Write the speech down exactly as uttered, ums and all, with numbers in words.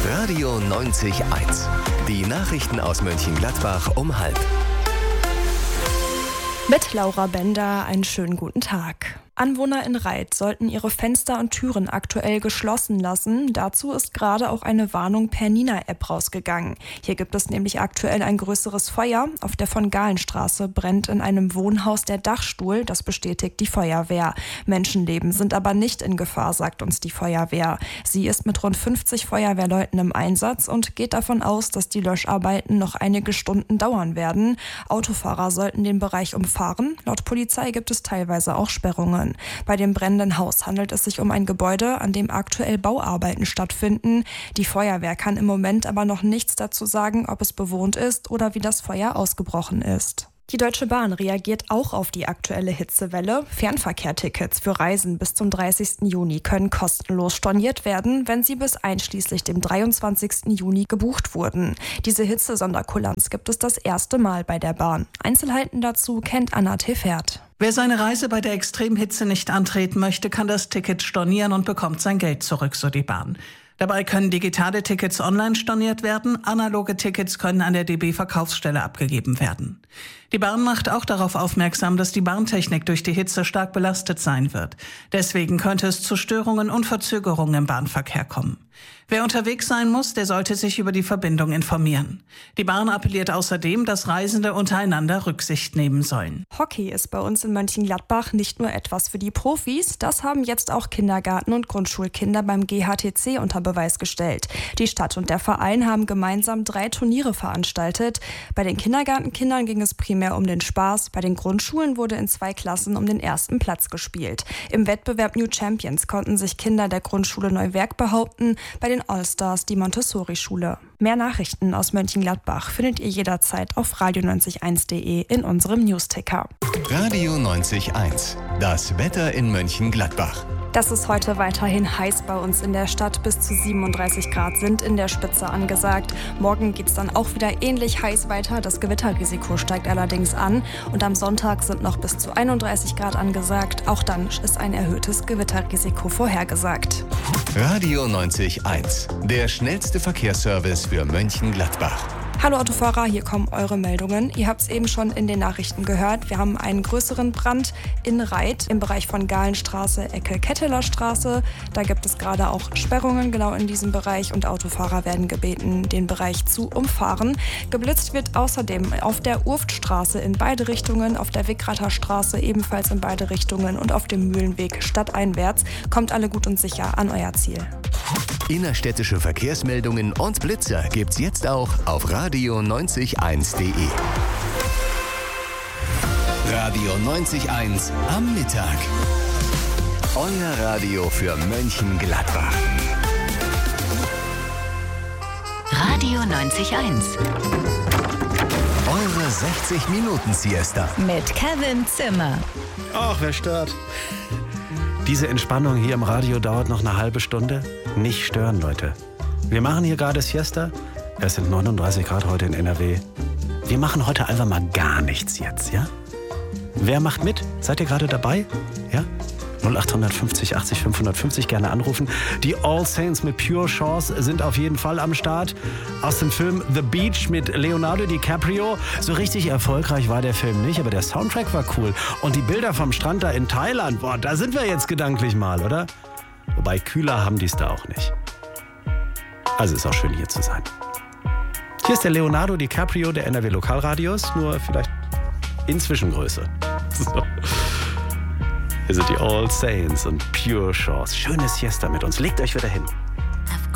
Radio neunzig Komma eins. Die Nachrichten aus Mönchengladbach um halb. Mit Laura Bender einen schönen guten Tag. Anwohner in Reit sollten ihre Fenster und Türen aktuell geschlossen lassen. Dazu ist gerade auch eine Warnung per Nina-App rausgegangen. Hier gibt es nämlich aktuell ein größeres Feuer. Auf der von Galenstraße brennt in einem Wohnhaus der Dachstuhl. Das bestätigt die Feuerwehr. Menschenleben sind aber nicht in Gefahr, sagt uns die Feuerwehr. Sie ist mit rund fünfzig Feuerwehrleuten im Einsatz und geht davon aus, dass die Löscharbeiten noch einige Stunden dauern werden. Autofahrer sollten den Bereich umfahren. Laut Polizei gibt es teilweise auch Sperrungen. Bei dem brennenden Haus handelt es sich um ein Gebäude, an dem aktuell Bauarbeiten stattfinden. Die Feuerwehr kann im Moment aber noch nichts dazu sagen, ob es bewohnt ist oder wie das Feuer ausgebrochen ist. Die Deutsche Bahn reagiert auch auf die aktuelle Hitzewelle. Fernverkehrtickets für Reisen bis zum dreißigsten Juni können kostenlos storniert werden, wenn sie bis einschließlich dem dreiundzwanzigsten Juni gebucht wurden. Diese Hitzesonderkulanz gibt es das erste Mal bei der Bahn. Einzelheiten dazu kennt Anna Tefert. Wer seine Reise bei der Extremhitze nicht antreten möchte, kann das Ticket stornieren und bekommt sein Geld zurück, so die Bahn. Dabei können digitale Tickets online storniert werden, analoge Tickets können an der D B-Verkaufsstelle abgegeben werden. Die Bahn macht auch darauf aufmerksam, dass die Bahntechnik durch die Hitze stark belastet sein wird. Deswegen könnte es zu Störungen und Verzögerungen im Bahnverkehr kommen. Wer unterwegs sein muss, der sollte sich über die Verbindung informieren. Die Bahn appelliert außerdem, dass Reisende untereinander Rücksicht nehmen sollen. Hockey ist bei uns in Mönchengladbach nicht nur etwas für die Profis, das haben jetzt auch Kindergarten- und Grundschulkinder beim G H T C unter Beweis gestellt. Die Stadt und der Verein haben gemeinsam drei Turniere veranstaltet. Bei den Kindergartenkindern ging es primär um den Spaß, bei den Grundschulen wurde in zwei Klassen um den ersten Platz gespielt. Im Wettbewerb New Champions konnten sich Kinder der Grundschule Neuwerk behaupten, bei den Allstars die Montessori-Schule. Mehr Nachrichten aus Mönchengladbach findet ihr jederzeit auf radio neunzig eins punkt de in unserem Newsticker. Radio neunzig Komma eins. Das Wetter in Mönchengladbach. Das ist heute weiterhin heiß bei uns in der Stadt. Bis zu siebenunddreißig Grad sind in der Spitze angesagt. Morgen geht es dann auch wieder ähnlich heiß weiter. Das Gewitterrisiko steigt allerdings an. Und am Sonntag sind noch bis zu einunddreißig Grad angesagt. Auch dann ist ein erhöhtes Gewitterrisiko vorhergesagt. Radio neunzig Komma eins. Der schnellste Verkehrsservice für Mönchengladbach. Hallo Autofahrer, hier kommen eure Meldungen. Ihr habt es eben schon in den Nachrichten gehört. Wir haben einen größeren Brand in Reit im Bereich von Galenstraße, Ecke Ketteler Straße. Da gibt es gerade auch Sperrungen genau in diesem Bereich und Autofahrer werden gebeten, den Bereich zu umfahren. Geblitzt wird außerdem auf der Urftstraße in beide Richtungen, auf der Wickrater Straße ebenfalls in beide Richtungen und auf dem Mühlenweg stadteinwärts. Kommt alle gut und sicher an euer Ziel. Innerstädtische Verkehrsmeldungen und Blitzer gibt's jetzt auch auf radio neunzig Komma eins punkt de. Radio neunzig Komma eins am Mittag. Euer Radio für Mönchengladbach. Radio neunzig Komma eins. Eure sechzig Minuten Siesta. Mit Kevin Zimmer. Ach, wer stört? Diese Entspannung hier im Radio dauert noch eine halbe Stunde. Nicht stören, Leute. Wir machen hier gerade Siesta. Es sind neununddreißig Grad heute in N R W. Wir machen heute einfach mal gar nichts jetzt, ja? Wer macht mit? Seid ihr gerade dabei? Ja? null acht fünfzig achtzig fünfhundertfünfzig gerne anrufen. Die All Saints mit Pure Chance sind auf jeden Fall am Start. Aus dem Film The Beach mit Leonardo DiCaprio. So richtig erfolgreich war der Film nicht, aber der Soundtrack war cool. Und die Bilder vom Strand da in Thailand, boah, da sind wir jetzt gedanklich mal, oder? Wobei kühler haben die es da auch nicht. Also ist auch schön hier zu sein. Hier ist der Leonardo DiCaprio der N R W Lokalradios, nur vielleicht in Zwischengröße. So. Hier sind die All Saints und Pure Chance. Schönes Siesta mit uns. Legt euch wieder hin.